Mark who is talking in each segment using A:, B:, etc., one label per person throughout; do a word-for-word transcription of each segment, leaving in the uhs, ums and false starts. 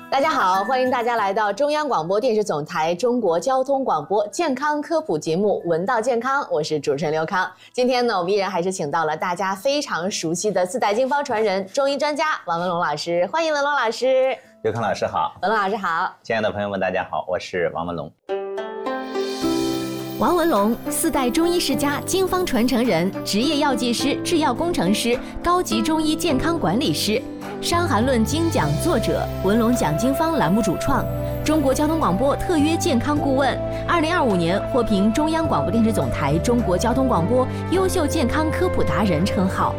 A: 大家好，欢迎大家来到中央广播电视总台中国交通广播健康科普节目《闻道健康》，我是主持人刘康。今天呢，我们依然还是请到了大家非常熟悉的四代经方传人、中医专家王文龙老师，欢迎文龙老师。
B: 刘康老师好，
A: 文龙老师好，
B: 亲爱的朋友们，大家好，我是王文龙。
C: 王文龙，四代中医世家、经方传承人，职业药剂师、制药工程师，高级中医健康管理师，《伤寒论》精讲作者，文龙讲经方栏目主创，中国交通广播特约健康顾问，二零二五年获评中央广播电视总台中国交通广播优秀健康科普达人称号。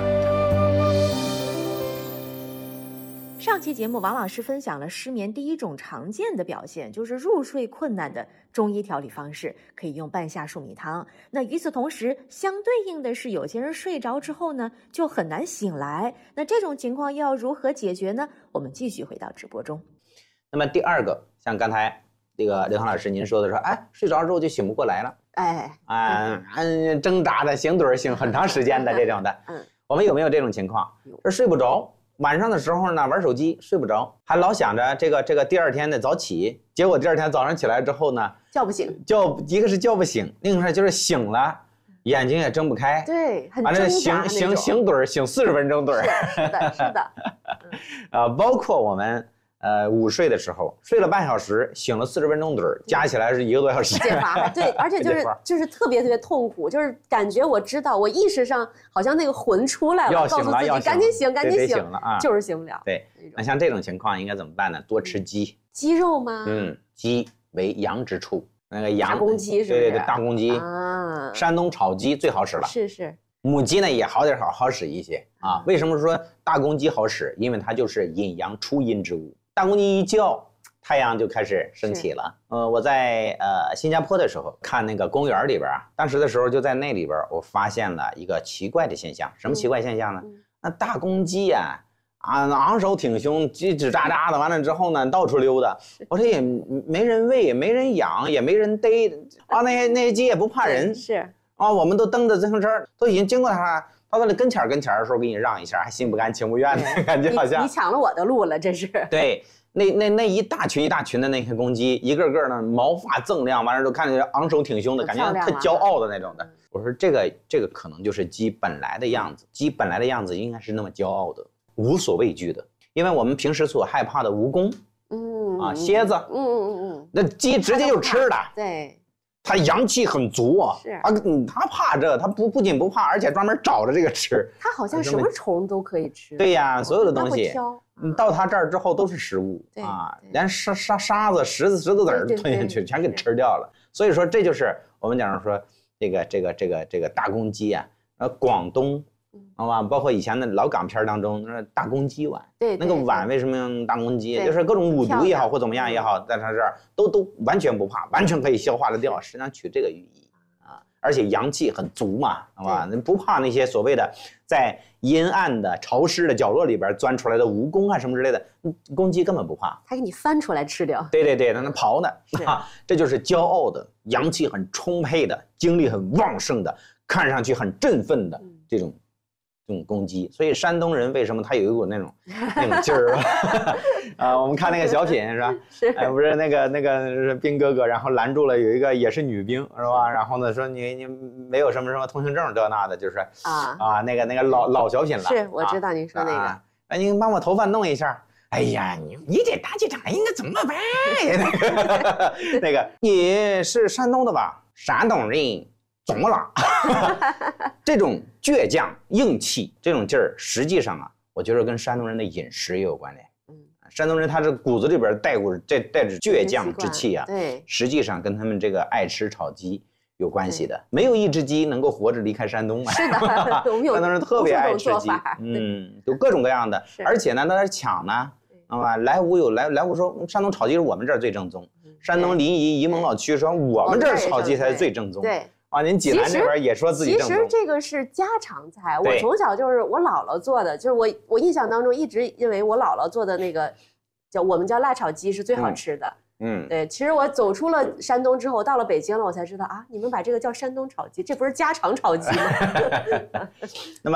A: 上期节目，王老师分享了失眠第一种常见的表现，就是入睡困难的中医调理方式，可以用半夏树米汤。那与此同时，相对应的是，有些人睡着之后呢，就很难醒来。那这种情况又要如何解决呢？我们继续回到直播中。
B: 那么第二个，像刚才这个刘航老师您说的说，哎，睡着之后就醒不过来了，
A: 哎，
B: 啊，嗯，挣扎的醒盹醒很长时间的这种的，嗯，我们有没有这种情况？是睡不着。晚上的时候呢，玩手机睡不着，还老想着这个这个第二天的早起，结果第二天早上起来之后呢，
A: 叫不醒，
B: 叫一个是叫不醒，另一个就是醒了，眼睛也睁不开，
A: 对，很
B: 挣扎那种。完了醒醒醒盹醒四十分钟盹，
A: 是的，是的，
B: 啊，包括我们呃午睡的时候，睡了半小时，醒了四十分钟盹，加起来是一个多小时，
A: 解乏，对，而且就是就是特别特别痛苦，就是感觉我知道，我意识上好像那个魂出来了，
B: 要醒了，
A: 告诉自己赶紧醒，赶紧醒
B: 了啊，
A: 就是醒不了。
B: 对，那像这种情况应该怎么办呢？多吃鸡，
A: 鸡肉吗？
B: 嗯，鸡为阳之处，那个阳
A: 大公鸡是不是？
B: 对对对，大公鸡
A: 啊，
B: 山东炒鸡最好使了，
A: 是是。
B: 母鸡呢也好点好好使一些啊。为什么说大公鸡好使？因为它就是阴阳出阴之物。大公鸡一叫，太阳就开始升起了。呃，我在呃新加坡的时候看那个公园里边啊，当时的时候就在那里边，我发现了一个奇怪的现象。什么奇怪现象呢？嗯嗯、那大公鸡呀、啊，啊昂首挺胸，叽吱喳喳的，完了之后呢，到处溜达。我说也没人喂，也没人养，也没人逮啊，那些那些鸡也不怕人。
A: 是
B: 啊，我们都蹬着自行车，都已经经过它了。到那里跟前跟前的时候，给你让一下，还心不甘情不愿的感觉，好像
A: 你, 你抢了我的路了，这是。
B: 对，那那那一大群一大群的那些公鸡，一个个呢毛发锃亮，完了都看着昂首挺胸的感觉，特骄傲的那种的。嗯、我说这个这个可能就是鸡本来的样子，鸡本来的样子应该是那么骄傲的，无所畏惧的，因为我们平时所害怕的蜈蚣，嗯啊蝎子，嗯嗯嗯嗯，那鸡直接就吃了，
A: 对。
B: 它阳气很足啊，
A: 是
B: 啊，它怕这，它不不仅不怕，而且专门找着这个吃。
A: 它好像什么虫都可以吃。
B: 对呀，所有的东西，
A: 嗯，
B: 到它这儿之后都是食物啊，连沙沙沙子、石子、石子子儿吞下去，全给吃掉了。所以说，这就是我们讲说这个这个这个这个大公鸡啊，呃，广东。好吧，包括以前的老港片当中，那大公鸡碗，
A: 对，
B: 那个碗为什么用大公鸡？就是各种五毒也好或怎么样也好，在它这儿都都完全不怕，完全可以消化得掉，实际上取这个寓意啊，而且阳气很足嘛，好吧，不怕那些所谓的在阴暗的潮湿的角落里边钻出来的蜈蚣啊什么之类的，公鸡根本不怕，
A: 它给你翻出来吃掉。
B: 对对对，它能刨呢，啊，这就是骄傲的、阳气很充沛的、精力很旺盛的、看上去很振奋的这种。这种公鸡，所以山东人为什么他有一股那种那种劲儿啊？啊，我们看那个小品是吧？
A: 是，
B: 哎，不是那个那个兵哥哥，然后拦住了有一个也是女兵是吧？然后呢说你你没有什么什么通行证这那的，就是啊啊那个那个老老小品了。
A: 是，我知道您说那个。
B: 啊，哎，你帮我头发弄一下。哎呀，你你这大机长应该怎么办呀？那个那个你是山东的吧？山东人。怎么了？这种倔强、硬气这种劲儿，实际上啊，我觉得跟山东人的饮食也有关联。嗯，山东人他这骨子里边带股这带着倔强之气啊，
A: 对，
B: 实际上跟他们这个爱吃炒鸡有关系的。没有一只鸡能够活着离开山东嘛。
A: 是的，
B: 山东人特别爱吃鸡，嗯，有各种各样的，而且呢，那抢呢，知道吧？来无有来来无说，山东炒鸡是我们这儿最正宗。山东临沂沂蒙老区说我们这儿炒鸡才是最正宗。
A: 对。
B: 啊，您济南这边也说自己正宗。
A: 其实这个是家常菜，我从小就是我姥姥做的，就是我我印象当中一直认为我姥姥做的那个叫我们叫辣炒鸡是最好吃的。嗯，对。其实我走出了山东之后，到了北京了，我才知道啊，你们把这个叫山东炒鸡，这不是家常炒鸡吗？
B: 那么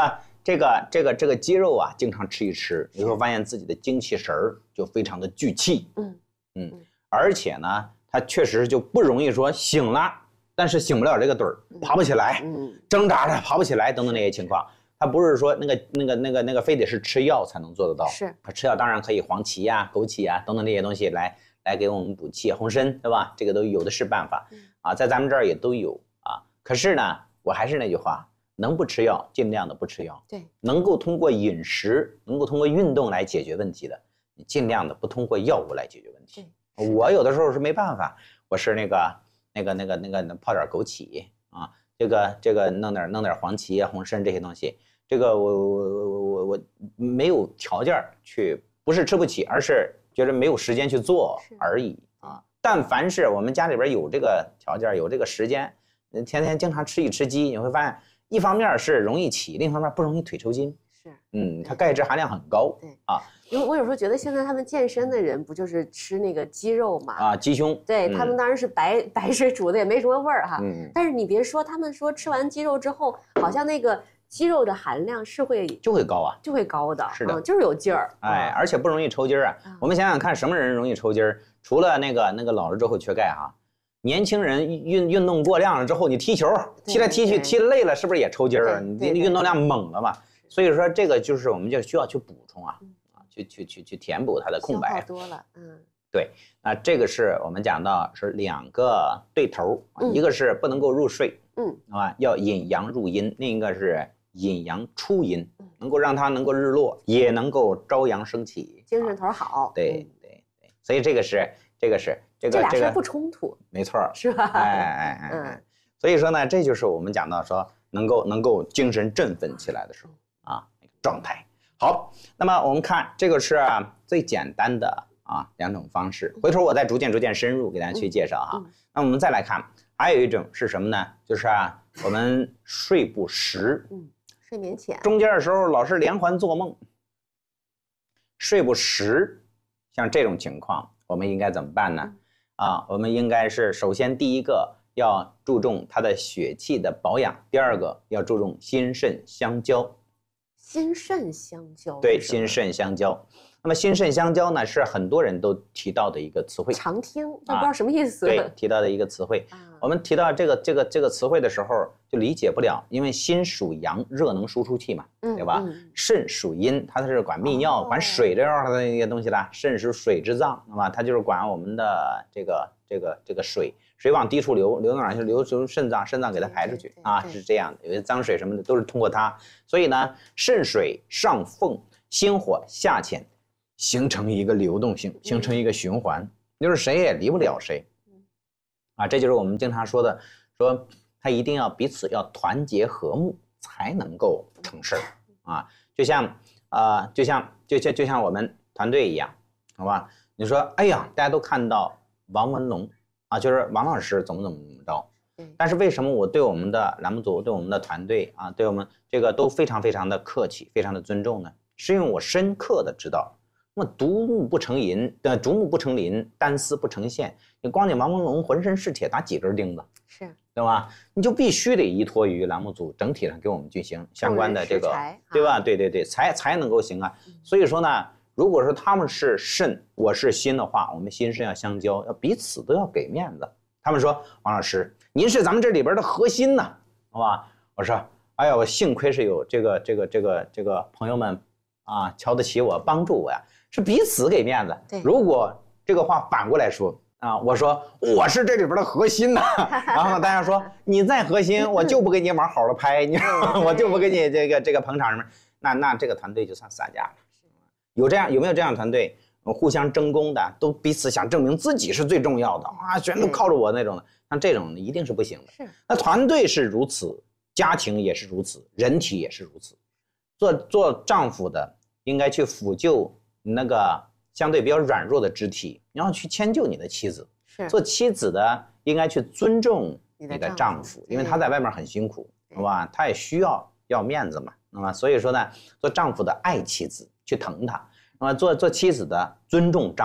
B: 这个这个这个肌肉啊，经常吃一吃，你会发现自己的精气神儿就非常的聚气。嗯嗯，而且呢，它确实就不容易说醒了，但是醒不了这个盹儿，爬不起来，嗯，挣扎着爬不起来等等那些情况。它不是说那个那个那个那个非得是吃药才能做得到。
A: 是，
B: 吃药当然可以黄芪呀、枸杞呀等等这些东西来来给我们补气、红参，对吧？这个都有的是办法啊，在咱们这儿也都有啊。可是呢，我还是那句话，能不吃药尽量的不吃药。
A: 对，
B: 能够通过饮食、能够通过运动来解决问题的，你尽量的不通过药物来解决问题。我有的时候是没办法，我是那个那个那个那个泡点枸杞啊，这个这个弄点弄点黄芪啊、红参这些东西。这个我我我我我没有条件去，不是吃不起，而是觉得没有时间去做而已啊。但凡是我们家里边有这个条件，有这个时间，天天经常吃一吃鸡，你会发现，一方面是容易起，另一方面不容易腿抽筋。
A: 是，
B: 嗯，它钙质含量很高。
A: 对
B: 啊，
A: 因为我有时候觉得现在他们健身的人不就是吃那个鸡肉嘛？
B: 啊，鸡胸。
A: 对、嗯、他们当然是白白水煮的，也没什么味儿哈。
B: 嗯。
A: 但是你别说，他们说吃完鸡肉之后，好像那个。肌肉的含量是会
B: 就会高啊，
A: 就会高的，
B: 是的，
A: 嗯、就是有劲儿，
B: 哎，而且不容易抽筋儿啊。嗯、我们想想看，什么人容易抽筋儿？除了那个那个老了之后缺钙哈，年轻人运运动过量了之后，你踢球踢来踢去踢累了，是不是也抽筋儿？你运动量猛了嘛？所以说这个就是我们就需要去补充啊，啊，去去去去填补它的空白。
A: 多了，嗯，
B: 对，那这个是我们讲到是两个对头，嗯、一个是不能够入睡，嗯，好吧，要引阳入阴，另一个是。引阳出阴，能够让它能够日落，也能够朝阳升起，
A: 精神头好。
B: 对对对，所以这个是这个是这个
A: 这俩事不冲突，
B: 没错，
A: 是吧？
B: 哎哎哎哎，所以说呢，这就是我们讲到说能够能够精神振奋起来的时候啊那个状态。好，那么我们看这个是最简单的啊两种方式，回头我再逐渐逐渐深入给大家去介绍哈。嗯嗯、那我们再来看，还有一种是什么呢？就是啊我们睡不实。嗯。
A: 睡眠浅，
B: 中间的时候老是连环做梦，睡不实，像这种情况，我们应该怎么办呢？啊，我们应该是首先第一个要注重它的血气的保养，第二个要注重心肾相交。
A: 心肾相交，
B: 对，心肾相交。那么心肾相交呢，是很多人都提到的一个词汇，
A: 常听，但不知道什么意思。
B: 啊、对，提到的一个词汇。啊、我们提到这个这个这个词汇的时候，就理解不了，因为心属阳，热能输出气嘛，嗯、对吧？嗯、肾属阴，它是管泌尿、哦、管水这样的一些东西的。肾是水之脏，那么它就是管我们的这个这个这个水，水往低处流，流到哪儿去？流出肾脏，肾脏给它排出去啊，是这样的。有些脏水什么的都是通过它，所以呢，肾水上奉，心火下潜。形成一个流动性，形成一个循环，就是谁也离不了谁，啊，这就是我们经常说的，说他一定要彼此要团结和睦，才能够成事儿啊。就像啊、呃，就像就像就像我们团队一样，好吧？你说，哎呀，大家都看到王文龙啊，就是王老师怎么怎么怎么着，但是为什么我对我们的栏目组、对我们的团队啊，对我们这个都非常非常的客气，非常的尊重呢？是因为我深刻的知道。那么独木不成林，呃，竹木不成林，单丝不成线。你光你王文龙浑身是铁，打几根钉子？是，对吧？你就必须得依托于栏目组整体上给我们进行相关的这个，对吧？对对对，才才能够行啊。所以说呢，如果说他们是肾，我是心的话，我们心肾要相交，要彼此都要给面子。他们说，王老师，您是咱们这里边的核心呐，好吧？我说，哎呀，我幸亏是有这个这个这个这个朋友们啊，瞧得起我，帮助我呀。是彼此给面子。对，如果这个话反过来说啊，我说我是这里边的核心呐，然后大家说你再核心，我就不给你往好了拍，你我就不给你这个这个捧场什么，那那这个团队就算散架了。有这样有没有这样的团队，互相争功的，都彼此想证明自己是最重要的啊，全都靠着我那种的，像这种一定是不行的。是，那团队是如此，家庭也是如此，人体也是如此。做做丈夫的应该去抚救那个相对比较软弱的肢体，然后去迁就你的妻子。是，做妻子的应该去尊重你的丈夫，因为他在外面很辛苦，好吧？他也需要要面子嘛，那么所以说呢，做丈夫的爱妻子，去疼她；那么做做妻子的尊重丈夫，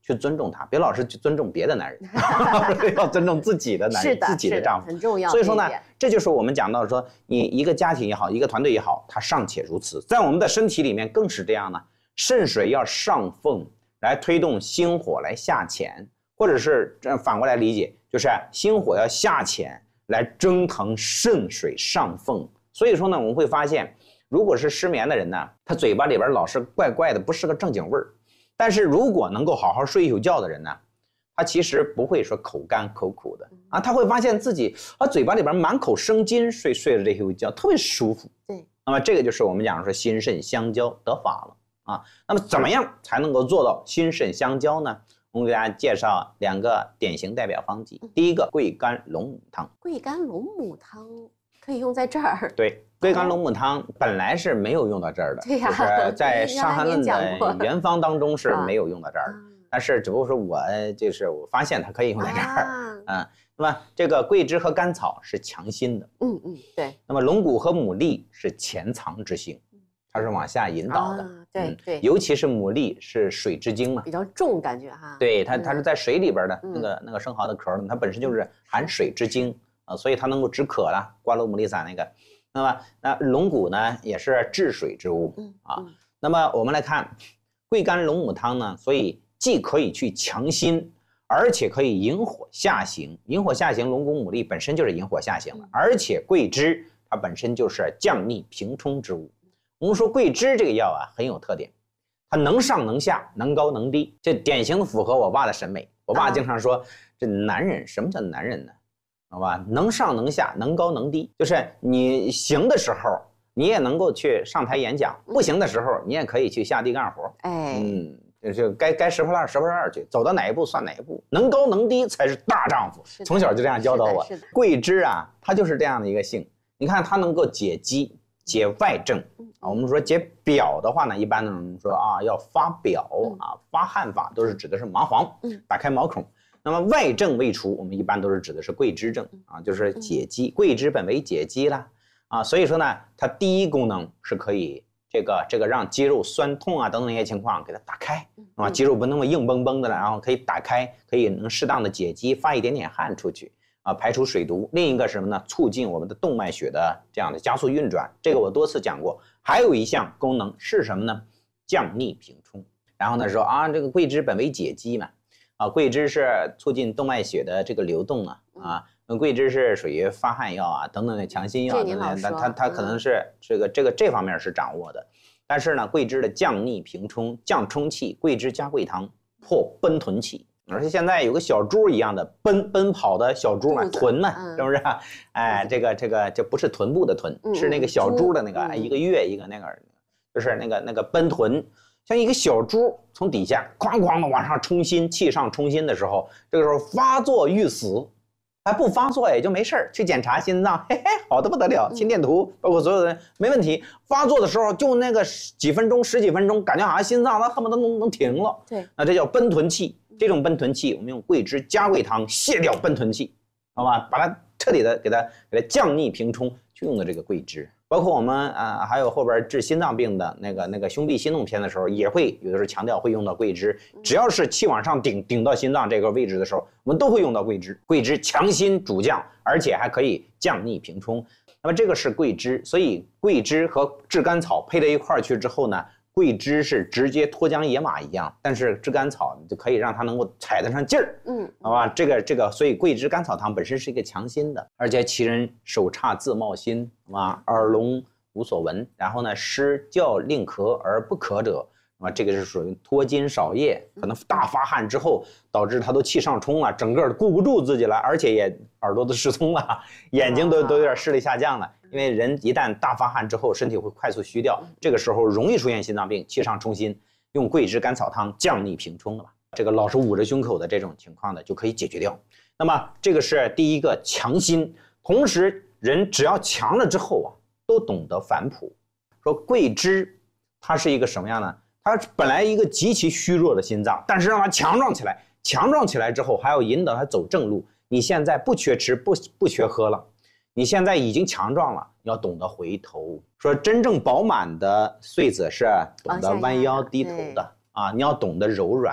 B: 去尊重他，别老是去尊重别的男人，要尊重自己的男人，
A: 是的，
B: 自己的丈夫，
A: 很重要。
B: 所以说呢，这就是我们讲到说，你一个家庭也好，一个团队也好，它尚且如此，在我们的身体里面更是这样呢。肾水要上奉，来推动心火来下潜，或者是这反过来理解，就是心火要下潜，来蒸腾肾水上奉。所以说呢，我们会发现，如果是失眠的人呢，他嘴巴里边老是怪怪的，不是个正经味儿。但是如果能够好好睡一宿觉的人呢，他其实不会说口干口苦的啊，他会发现自己啊嘴巴里边满口生津，睡睡了这一宿觉特别舒服。
A: 对，
B: 那么这个就是我们讲说心肾相交得法了啊。那么怎么样才能够做到心肾相交呢？我们给大家介绍两个典型代表方剂。第一个桂干龙母汤。
A: 桂干龙母汤可以用在这儿。
B: 对。桂干龙母汤本来是没有用到这儿的，
A: 对呀、
B: 就是在《伤寒论》的原方当中是没有用到这儿，但是只不过说我就是我发现它可以用在这儿，啊、嗯，那么这个桂枝和甘草是强心的，
A: 嗯嗯，对，
B: 那么龙骨和牡蛎是潜藏之性，它是往下引导的，啊、
A: 对、嗯、对，
B: 尤其是牡蛎是水之精嘛，
A: 比较重感觉哈，
B: 对它它是在水里边的、嗯、那个那个生蚝的壳，它本身就是含水之精啊、呃，所以它能够止渴了，瓜蒌牡蛎散那个。那么，那龙骨呢，也是治水之物啊。那么我们来看桂干龙母汤呢，所以既可以去强心，而且可以引火下行。引火下行，龙骨牡蛎本身就是引火下行的，而且桂枝它本身就是降逆平冲之物。我们说桂枝这个药啊很有特点，它能上能下，能高能低，这典型的符合我爸的审美。我爸经常说，这男人什么叫男人呢？好吧，能上能下，能高能低，就是你行的时候，你也能够去上台演讲；不行的时候，你也可以去下地干活。
A: 哎，
B: 嗯，就是该该拾破烂拾破烂去，走到哪一步算哪一步，能高能低才是大丈夫。从小就这样教导我。桂枝啊，它就是这样的一个性。你看，它能够解肌、解外症啊。我们说解表的话呢，一般呢我们说啊要发表啊，发汗法都是指的是麻黄，打开毛孔。那么外症未除，我们一般都是指的是桂枝症啊，就是解肌。桂枝本为解肌啦啊，所以说呢，它第一功能是可以这个这个让肌肉酸痛啊等等一些情况给它打开啊，肌肉不那么硬绷绷的了，然后可以打开，可以能适当的解肌，发一点点汗出去啊，排除水毒。另一个是什么呢？促进我们的动脉血的这样的加速运转，这个我多次讲过。还有一项功能是什么呢？降逆平冲。然后呢说啊，这个桂枝本为解肌嘛。啊，桂枝是促进动脉血的这个流动啊，啊，桂枝是属于发汗药啊，等等的强心药等等，它它它可能是这个这个这方面是掌握的，但是呢，桂枝的降逆平冲，降冲气，桂枝加桂糖破奔豚气，而且现在有个小猪一样的奔奔跑的小猪嘛，豚嘛，是不是？哎，这个这个这不是臀部的臀，是那个小猪的那个一个月一个那个，就是那个那个奔豚。像一个小猪从底下哐哐的往上冲心，气上冲心的时候，这个时候发作欲死，还不发作也就没事儿，去检查心脏，嘿嘿，好的不得了，心电图包括所有的人没问题。发作的时候就那个几分钟、十几分钟，感觉好像心脏它恨不得能能停了。对，那这叫奔豚气。这种奔豚气，我们用桂枝加桂糖泻掉奔豚气，好吧，把它彻底的给它给它降逆平冲，就用的这个桂枝。包括我们啊、呃，还有后边治心脏病的那个那个胸壁心动篇的时候，也会有的时候强调会用到桂枝。只要是气往上顶顶到心脏这个位置的时候，我们都会用到桂枝。桂枝强心主降，而且还可以降逆平冲。那么这个是桂枝，所以桂枝和炙甘草配在一块儿去之后呢，桂枝是直接脱缰野马一样，但是炙甘草就可以让它能够踩得上劲儿。嗯，好吧，这个这个，所以桂枝甘草汤本身是一个强心的，而且其人手刹自冒心。啊，耳聋无所闻，然后呢，施教令咳而不咳者，啊，这个是属于脱筋少液，可能大发汗之后导致他都气上冲了，整个顾不住自己了，而且也耳朵都失聪了，眼睛都都有点视力下降了。因为人一旦大发汗之后，身体会快速虚掉，这个时候容易出现心脏病，气上冲心，用桂枝甘草汤降逆平冲了吧，这个老是捂着胸口的这种情况的就可以解决掉。那么这个是第一个强心，同时。人只要强了之后啊，都懂得反哺。说桂枝，它是一个什么样呢？它本来一个极其虚弱的心脏，但是让它强壮起来，强壮起来之后还要引导它走正路。你现在不缺吃，不不缺喝了，你现在已经强壮了，你要懂得回头。说真正饱满的穗子是懂得弯腰低头的啊，你要懂得柔软。你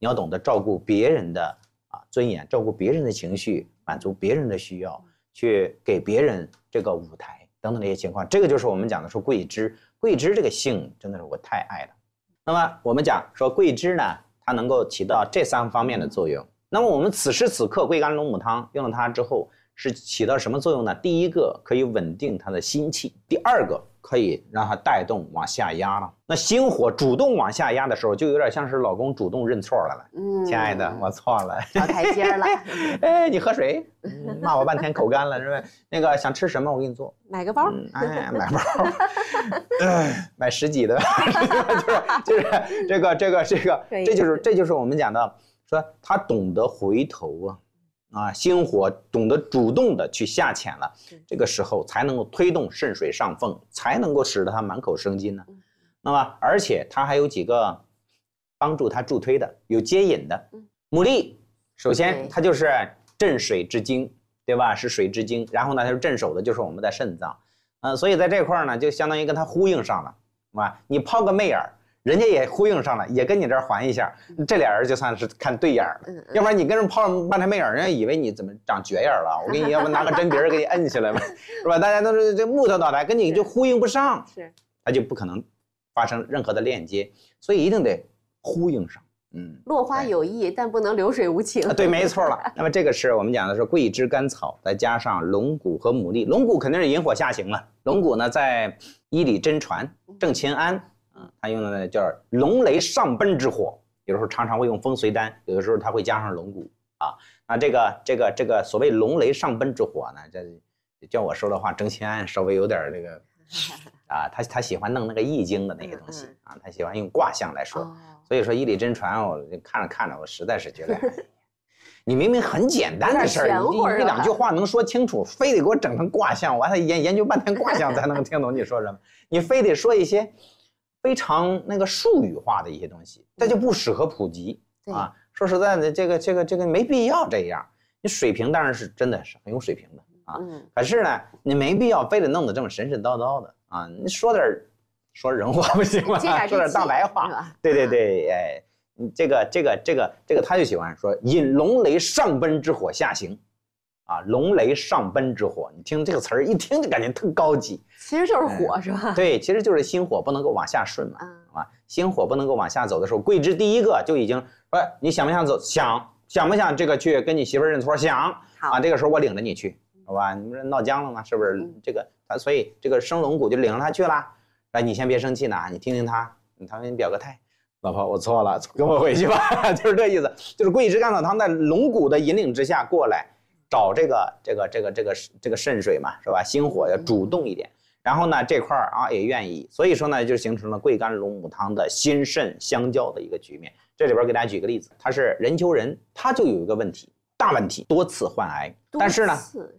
B: 你要懂得照顾别人的啊尊严，照顾别人的情绪，满足别人的需要，去给别人这个舞台等等这些情况。这个就是我们讲的说桂枝，桂枝这个姓真的是我太爱了。那么我们讲说桂枝呢，它能够起到这三方面的作用。那么我们此时此刻桂干龙母汤用了它之后，是起到什么作用呢？第一个可以稳定他的心气，第二个可以让他带动往下压了。那心火主动往下压的时候，就有点像是老公主动认错了了。嗯，亲爱的，我错了，
A: 找台阶了。
B: 哎，你喝水，嗯、骂我半天口干了，是吧？那个想吃什么，我给你做，
A: 买个包。
B: 嗯、哎，买包，哎，买十几的，就是就是这个这个这个，这就是这就是我们讲的，说他懂得回头啊。啊，心火懂得主动的去下潜了，这个时候才能够推动肾水上奉，才能够使得它满口生津呢。嗯、那么，而且它还有几个帮助它助推的，有接引的。牡蛎，首先它就是镇水之精，对吧？是水之精。然后呢，它是镇守的，就是我们的肾脏。嗯、呃，所以在这块呢，就相当于跟它呼应上了，是吧？你抛个媚眼儿。人家也呼应上了，也跟你这儿还一下，这俩人就算是看对眼了。嗯嗯、要不然你跟人抛半天媚眼，人家以为你怎么长绝眼了？我给你要不拿个针鼻儿给你摁起来嘛，是吧？大家都是这木头脑袋，跟你就呼应不上，是，他就不可能发生任何的链接，所以一定得呼应上。嗯，
A: 落花有意，但不能流水无情。
B: 啊、对，没错了。那么这个是我们讲的是桂枝甘草，再加上龙骨和牡蛎。龙骨肯定是引火下行了。龙骨呢，在医理真传郑勤安。嗯，他用的呢叫龙雷上奔之火，有的时候常常会用风随丹，有的时候他会加上龙骨啊。那这个这个这个所谓龙雷上奔之火呢，这叫我说的话，郑勤安稍微有点这个啊，他他喜欢弄那个易经的那些东西啊，他喜欢用卦象来说。所以说医理真传，我看着看着，我实在是觉得，你明明很简单的事儿，你一两句话能说清楚，非得给我整成卦象，我还得研研究半天卦象才能听懂你说什么，你非得说一些。非常那个术语化的一些东西，这就不适合普及啊。说实在的，这个这个这个没必要这样。你水平当然是真的是很有水平的啊，嗯、可是呢，你没必要非得弄得这么神神叨叨的啊。你说点说人话不行吗？说点大白话。对对对，哎，这个这个这个这个他就喜欢说引龙雷上奔之火下行。啊，龙雷上奔之火，你听这个词儿，一听就感觉特高级。
A: 其实就是火，嗯、是吧？
B: 对，其实就是心火不能够往下顺嘛，嗯、啊，心火不能够往下走的时候，桂枝第一个就已经说，你想不想走？想，想不想这个去跟你媳妇认错？想啊，这个时候我领着你去，好吧？你们闹僵了吗？是不是？嗯、这个他，所以这个生龙骨就领着他去了。哎，你先别生气呢，你听听他，他给你表个态。老婆，我错了，跟我回去吧，就是这意思。就是桂枝甘草汤在龙骨的引领之下过来。找这个这个这个这个这个肾水嘛，是吧？心火要主动一点，然后呢这块啊也愿意，所以说呢就形成了桂干龙母汤的心肾相交的一个局面。这里边给大家举个例子，他是任丘人，他就有一个问题，大问题，多次患癌，但是呢